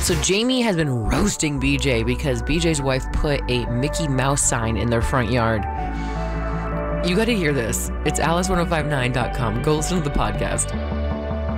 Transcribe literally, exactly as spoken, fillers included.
So Jamie has been roasting B J because B J's wife put a Mickey Mouse sign in their front yard. You got to hear this. It's alice ten fifty-nine dot com. Go listen to the podcast.